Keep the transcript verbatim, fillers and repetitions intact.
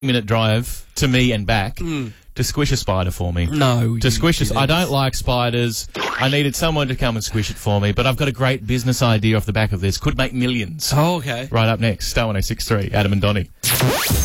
minute drive to me and back Mm. to squish a spider for me. No. To you squish a... didn't. I don't like spiders. I needed someone to come and squish it for me, but I've got a great business idea off the back of this. Could make millions. Oh, okay. Right up next, Star one oh six point three, Adam and Donnie.